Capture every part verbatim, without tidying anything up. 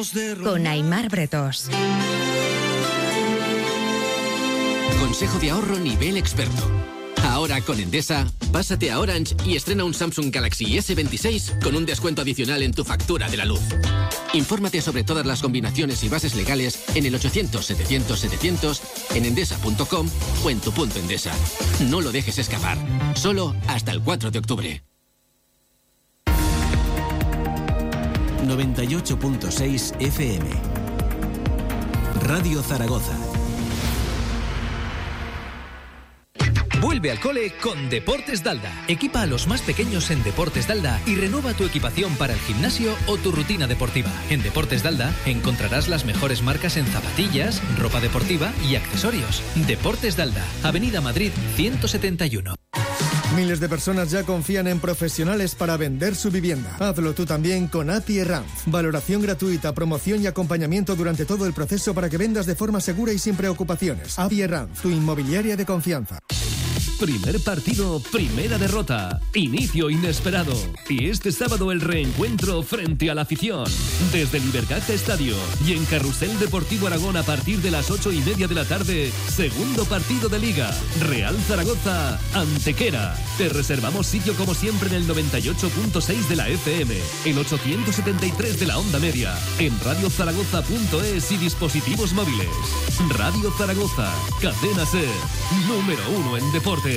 hablemos de... Con Aimar Bretós. Consejo de ahorro nivel experto. Ahora con Endesa, pásate a Orange y estrena un Samsung Galaxy ese veintiséis con un descuento adicional en tu factura de la luz. Infórmate sobre todas las combinaciones y bases legales en el ochocientos setecientos setecientos, en endesa punto com o en tu punto Endesa. No lo dejes escapar. Solo hasta el cuatro de octubre. noventa y ocho punto seis F M. Radio Zaragoza. Vuelve al cole con Deportes Dalda. Equipa a los más pequeños en Deportes Dalda y renueva tu equipación para el gimnasio o tu rutina deportiva. En Deportes Dalda encontrarás las mejores marcas en zapatillas, ropa deportiva y accesorios. Deportes Dalda, Avenida Madrid ciento setenta y uno. Miles de personas ya confían en profesionales para vender su vivienda. Hazlo tú también con A P I Herranz. Valoración gratuita, promoción y acompañamiento durante todo el proceso para que vendas de forma segura y sin preocupaciones. A P I Herranz, tu inmobiliaria de confianza. Primer partido, primera derrota. Inicio inesperado. Y este sábado el reencuentro frente a la afición. Desde el Ibercaja Estadio y en Carrusel Deportivo Aragón a partir de las ocho y media de la tarde. Segundo partido de Liga. Real Zaragoza, Antequera. Te reservamos sitio como siempre en el noventa y ocho punto seis de la F M, el ochocientos setenta y tres de la onda media, en radio zaragoza punto es y dispositivos móviles. Radio Zaragoza, Cadena SER, número uno en deporte.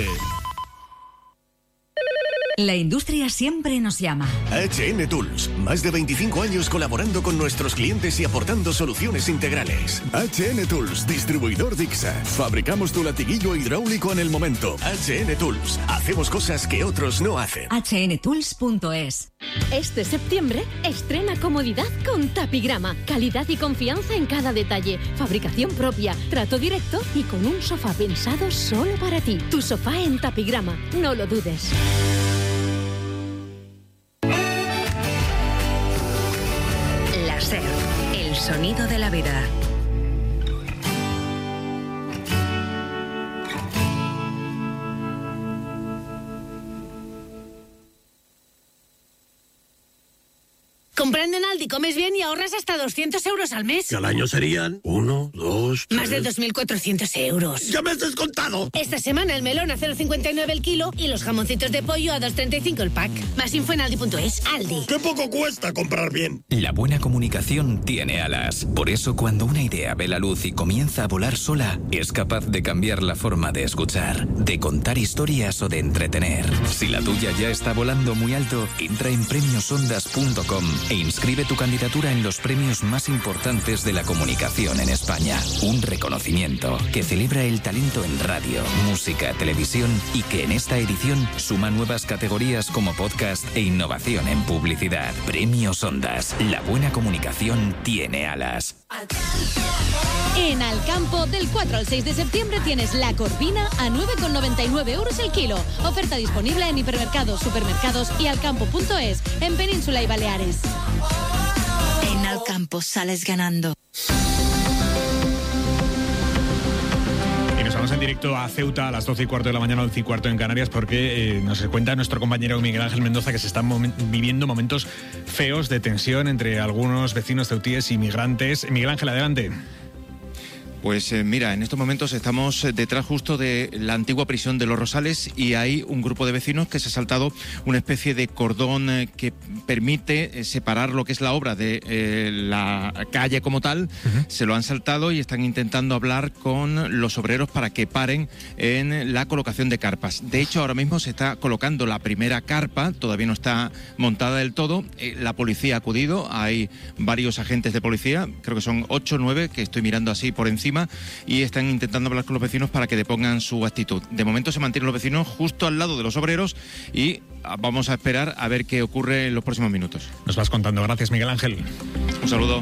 La industria siempre nos llama. H N Tools, más de veinticinco años colaborando con nuestros clientes y aportando soluciones integrales. H N Tools, distribuidor Dixa. Fabricamos tu latiguillo hidráulico en el momento. H N Tools, hacemos cosas que otros no hacen. H N tools punto es. Este septiembre, estrena comodidad con Tapigrama. Calidad y confianza en cada detalle. Fabricación propia, trato directo y con un sofá pensado solo para ti. Tu sofá en Tapigrama, no lo dudes. La SER, el sonido de la vida. Comprando en Aldi comes bien y ahorras hasta doscientos euros al mes. Que al año serían uno, dos, tres... Más de dos mil cuatrocientos euros. ¡Ya me has descontado! Esta semana el melón a cero coma cincuenta y nueve el kilo y los jamoncitos de pollo a dos coma treinta y cinco el pack. Más info en aldi punto es. Aldi. ¡Qué poco cuesta comprar bien! La buena comunicación tiene alas. Por eso cuando una idea ve la luz y comienza a volar sola, es capaz de cambiar la forma de escuchar, de contar historias o de entretener. Si la tuya ya está volando muy alto, entra en premios ondas punto com e inscribe tu candidatura en los premios más importantes de la comunicación en España. Un reconocimiento que celebra el talento en radio, música, televisión y que en esta edición suma nuevas categorías como podcast e innovación en publicidad. Premios Ondas. La buena comunicación tiene alas. En Alcampo, del cuatro al seis de septiembre tienes la corvina a nueve coma noventa y nueve euros el kilo. Oferta disponible en hipermercados, supermercados y alcampo punto es en Península y Baleares. En Alcampo sales ganando. Y nos vamos en directo a Ceuta a las doce y cuarto de la mañana, once y cuarto en Canarias, porque eh, nos cuenta nuestro compañero Miguel Ángel Mendoza que se están momen- viviendo momentos feos de tensión entre algunos vecinos ceutíes y migrantes. Miguel Ángel, adelante. Pues eh, mira, en estos momentos estamos detrás justo de la antigua prisión de Los Rosales y hay un grupo de vecinos que se ha saltado una especie de cordón eh, que permite eh, separar lo que es la obra de eh, la calle como tal. Uh-huh. Se lo han saltado y están intentando hablar con los obreros para que paren en la colocación de carpas. De hecho, ahora mismo se está colocando la primera carpa, todavía no está montada del todo. Eh, la policía ha acudido, hay varios agentes de policía, creo que son ocho o nueve, que estoy mirando así por encima, y están intentando hablar con los vecinos para que depongan su actitud. De momento se mantienen los vecinos justo al lado de los obreros y vamos a esperar a ver qué ocurre en los próximos minutos. Nos vas contando. Gracias, Miguel Ángel. Un saludo.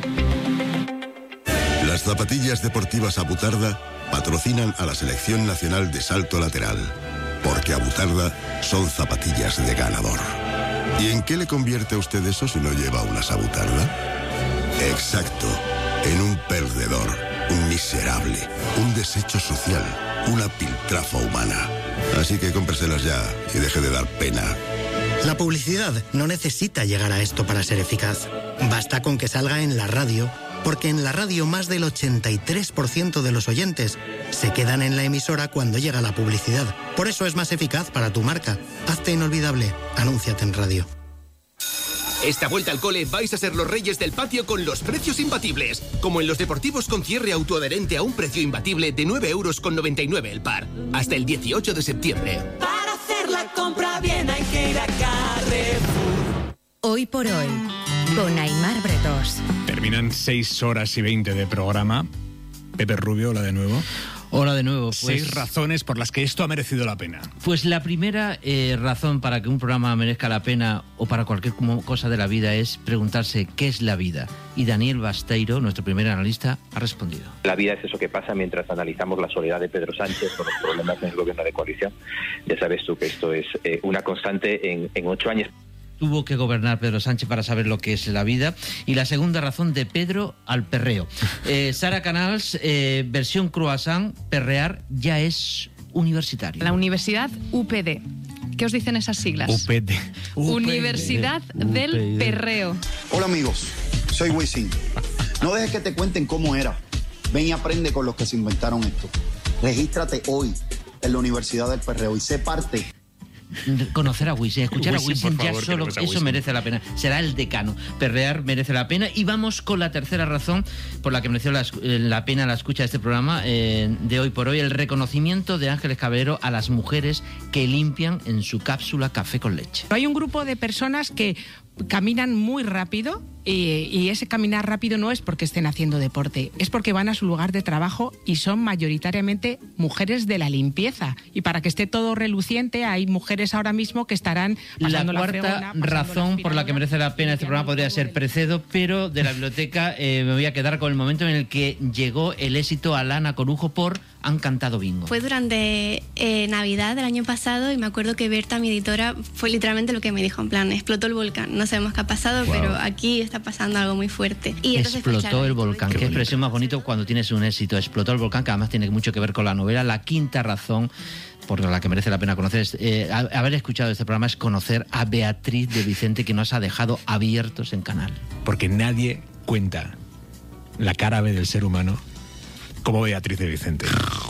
Las zapatillas deportivas Abutarda patrocinan a la Selección Nacional de Salto Lateral, porque Abutarda son zapatillas de ganador. ¿Y en qué le convierte a usted eso si no lleva unas Abutarda? Exacto, en un perdedor. Un miserable, un desecho social, una piltrafa humana. Así que cómpreselas ya y deje de dar pena. La publicidad no necesita llegar a esto para ser eficaz. Basta con que salga en la radio, porque en la radio más del ochenta y tres por ciento de los oyentes se quedan en la emisora cuando llega la publicidad. Por eso es más eficaz para tu marca. Hazte inolvidable. Anúnciate en radio. Esta vuelta al cole vais a ser los reyes del patio con los precios imbatibles. Como en los deportivos con cierre autoadherente a un precio imbatible de nueve euros con noventa y nueve el par. Hasta el dieciocho de septiembre. Para hacer la compra bien hay que ir a Carrefour. Hoy por hoy, con Aimar Bretós. Terminan seis horas y veinte de programa. Pepe Rubio, hola de nuevo. Hola de nuevo. Pues, Seis razones por las que esto ha merecido la pena. Pues la primera eh, razón para que un programa merezca la pena o para cualquier cosa de la vida es preguntarse qué es la vida. Y Daniel Basteiro, nuestro primer analista, ha respondido. La vida es eso que pasa mientras analizamos la soledad de Pedro Sánchez o los problemas en el gobierno de coalición. Ya sabes tú que esto es eh, una constante en, en ocho años. Tuvo que gobernar Pedro Sánchez para saber lo que es la vida. Y la segunda razón, de Pedro al perreo. Eh, Sara Canals, eh, versión croissant, perrear ya es universitario. La Universidad U P D. ¿Qué os dicen esas siglas? U P D. Universidad del Perreo. Hola amigos, soy Wisin. No dejes que te cuenten cómo era. Ven y aprende con los que se inventaron esto. Regístrate hoy en la Universidad del Perreo y sé parte. Conocer a Wisin, escuchar Wisin, a Wisin, por favor, ya solo a eso Wisin. merece la pena. Será el decano. Perrear merece la pena. Y vamos con la tercera razón por la que mereció la, la pena la escucha de este programa eh, de Hoy por Hoy, el reconocimiento de Ángeles Caballero a las mujeres que limpian en su cápsula café con leche. Hay un grupo de personas que caminan muy rápido y, y ese caminar rápido no es porque estén haciendo deporte, es porque van a su lugar de trabajo y son mayoritariamente mujeres de la limpieza. Y para que esté todo reluciente, hay mujeres ahora mismo que estarán pasando la cuarta la fregona, pasando razón por la que merece la pena este programa podría ser Precedo, pero de la biblioteca eh, me voy a quedar con el momento en el que llegó el éxito a Lana Corujo por Han cantado bingo. Fue durante eh, Navidad del año pasado y me acuerdo que Berta, mi editora, fue literalmente lo que me dijo, en plan, explotó el volcán. No sabemos qué ha pasado, wow. pero aquí está pasando algo muy fuerte. Y entonces, explotó pues, claro, el volcán. Qué, qué expresión más bonito cuando tienes un éxito. Explotó el volcán, que además tiene mucho que ver con la novela. La quinta razón por la que merece la pena conocer, es, eh, haber escuchado este programa es conocer a Beatriz de Vicente, que nos ha dejado abiertos en canal. Porque nadie cuenta la cara B del ser humano como Beatriz de Vicente.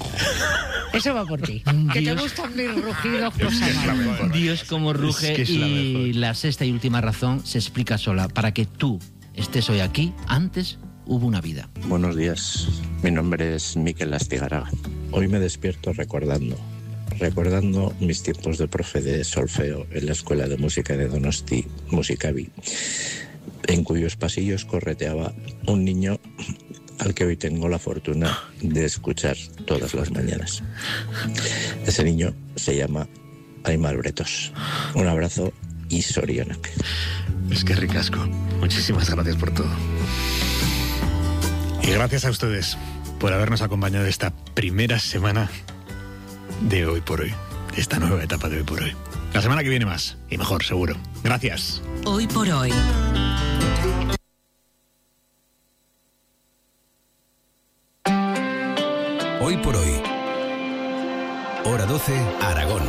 Eso va por ti. Que te gustan mis rugidos, cosa mala. Dios como ruge. Es que es y la, la sexta y última razón se explica sola. Para que tú estés hoy aquí, antes hubo una vida. Buenos días. Mi nombre es Miquel Astigarraga. Hoy me despierto recordando, recordando mis tiempos de profe de solfeo en la Escuela de Música de Donosti, Musicavi, en cuyos pasillos correteaba un niño al que hoy tengo la fortuna de escuchar todas las mañanas. Ese niño se llama Aimar Bretós. Un abrazo y sorionak. Es que ricasco. Muchísimas gracias por todo. Y gracias a ustedes por habernos acompañado esta primera semana de Hoy por Hoy, esta nueva etapa de Hoy por Hoy. La semana que viene más, y mejor, seguro. Gracias. Hoy por Hoy. Hoy por Hoy. Hora doce, Aragón.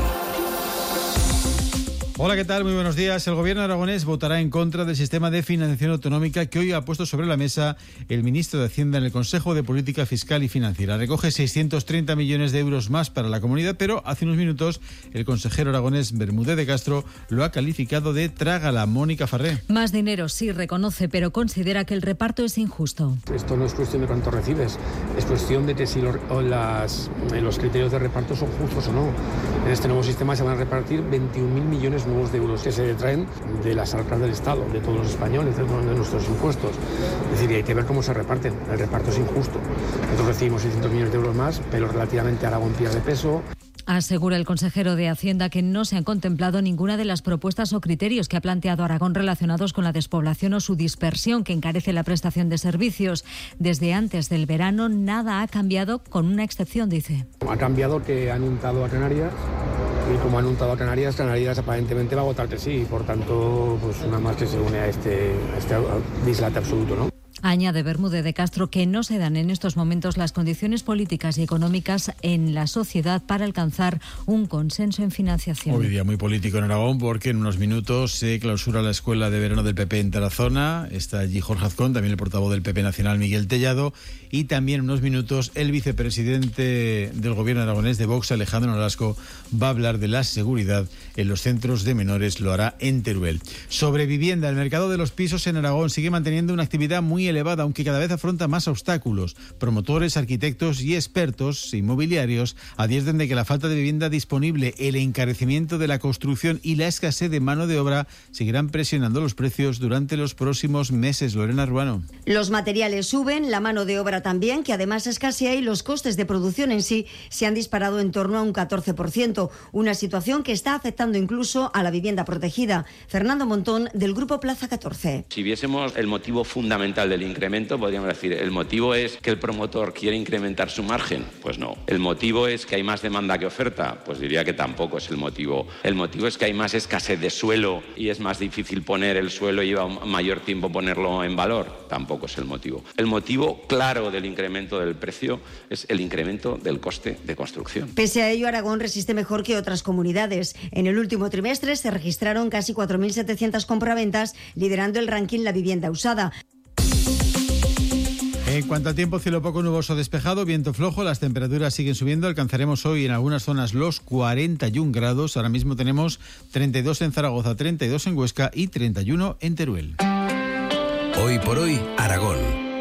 Hola, ¿qué tal? Muy buenos días. El gobierno aragonés votará en contra del sistema de financiación autonómica que hoy ha puesto sobre la mesa el ministro de Hacienda en el Consejo de Política Fiscal y Financiera. Recoge seiscientos treinta millones de euros más para la comunidad, pero hace unos minutos el consejero aragonés Bermúdez de Castro lo ha calificado de trágala. Mónica Farré. Más dinero sí reconoce, pero considera que el reparto es injusto. Esto no es cuestión de cuánto recibes, es cuestión de que si los, o las, los criterios de reparto son justos o no. En este nuevo sistema se van a repartir veintiún mil millones nuevos de euros que se detraen de las arcas del Estado, de todos los españoles, de, de nuestros impuestos. Es decir, hay que ver cómo se reparten. El reparto es injusto. Nosotros recibimos seiscientos millones de euros más, pero relativamente Aragón pierde peso. Asegura el consejero de Hacienda que no se han contemplado ninguna de las propuestas o criterios que ha planteado Aragón relacionados con la despoblación o su dispersión, que encarece la prestación de servicios. Desde antes del verano nada ha cambiado, con una excepción, dice. Ha cambiado que han untado a Canarias, y como han untado a Canarias, Canarias aparentemente va a votar que sí, y por tanto, pues una más que se une a este, a este dislate absoluto, ¿no? Añade Bermúdez de Castro que no se dan en estos momentos las condiciones políticas y económicas en la sociedad para alcanzar un consenso en financiación. Hoy día muy político en Aragón porque en unos minutos se clausura la escuela de verano del P P en Tarazona. Está allí Jorge Azcón, también el portavoz del P P Nacional Miguel Tellado, y también en unos minutos el vicepresidente del gobierno aragonés de Vox, Alejandro Nolasco, va a hablar de la seguridad en los centros de menores, lo hará en Teruel. Sobre vivienda, el mercado de los pisos en Aragón sigue manteniendo una actividad muy elevada, aunque cada vez afronta más obstáculos. Promotores, arquitectos y expertos inmobiliarios advierten de que la falta de vivienda disponible, el encarecimiento de la construcción y la escasez de mano de obra seguirán presionando los precios durante los próximos meses. Lorena Ruano. Los materiales suben, la mano de obra también, que además escasea, y los costes de producción en sí se han disparado en torno a un catorce por ciento, una situación que está afectando incluso a la vivienda protegida. Fernando Montón, del Grupo Plaza catorce. Si viésemos el motivo fundamental del incremento, podríamos decir, ¿el motivo es que el promotor quiere incrementar su margen? Pues no. ¿El motivo es que hay más demanda que oferta? Pues diría que tampoco es el motivo. ¿El motivo es que hay más escasez de suelo y es más difícil poner el suelo y lleva un mayor tiempo ponerlo en valor? Tampoco es el motivo. El motivo claro del incremento del precio es el incremento del coste de construcción. Pese a ello, Aragón resiste mejor que otras comunidades. En el último trimestre se registraron casi cuatro mil setecientas compraventas, liderando el ranking La Vivienda Usada. En cuanto al tiempo, cielo poco nuboso despejado, viento flojo, las temperaturas siguen subiendo. Alcanzaremos hoy en algunas zonas los cuarenta y un grados. Ahora mismo tenemos treinta y dos en Zaragoza, treinta y dos en Huesca y treinta y uno en Teruel. Hoy por hoy, Aragón.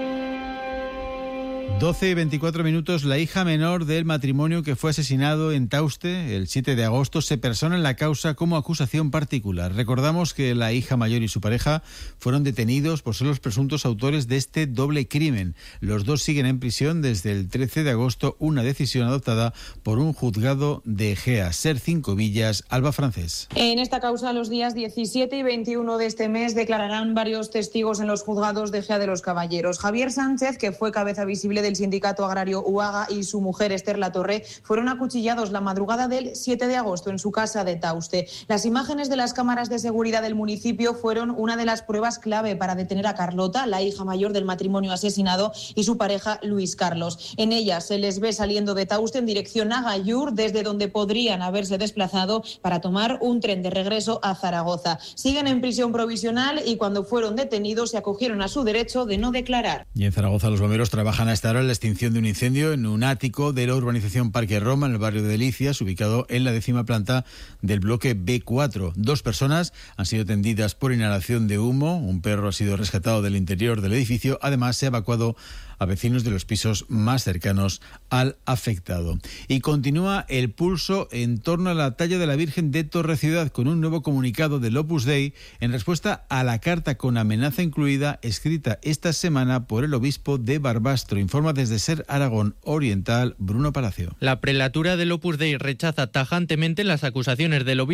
doce y veinticuatro minutos, la hija menor del matrimonio que fue asesinado en Tauste el siete de agosto se persona en la causa como acusación particular. Recordamos que la hija mayor y su pareja fueron detenidos por ser los presuntos autores de este doble crimen. Los dos siguen en prisión desde el trece de agosto, una decisión adoptada por un juzgado de Egea. Ser Cinco Villas, Alba Francés. En esta causa, los días diecisiete y veintiuno de este mes declararán varios testigos en los juzgados de Egea de los Caballeros. Javier Sánchez, que fue cabeza visible del sindicato agrario UAGA, y su mujer Esther Latorre fueron acuchillados la madrugada del siete de agosto en su casa de Tauste. Las imágenes de las cámaras de seguridad del municipio fueron una de las pruebas clave para detener a Carlota, la hija mayor del matrimonio asesinado, y su pareja Luis Carlos. En ellas se les ve saliendo de Tauste en dirección a Gallur, desde donde podrían haberse desplazado para tomar un tren de regreso a Zaragoza. Siguen en prisión provisional y cuando fueron detenidos se acogieron a su derecho de no declarar. Y en Zaragoza los bomberos trabajan a esta hora en la extinción de un incendio en un ático de la urbanización Parque Roma, en el barrio de Delicias, ubicado en la décima planta del bloque B cuatro. Dos personas han sido atendidas por inhalación de humo. Un perro ha sido rescatado del interior del edificio. Además, se ha evacuado a vecinos de los pisos más cercanos al afectado. Y continúa el pulso en torno a la talla de la Virgen de Torreciudad, con un nuevo comunicado del Opus Dei en respuesta a la carta con amenaza incluida escrita esta semana por el obispo de Barbastro. Informa desde Ser Aragón Oriental, Bruno Palacio. La prelatura del Opus Dei rechaza tajantemente las acusaciones del obispo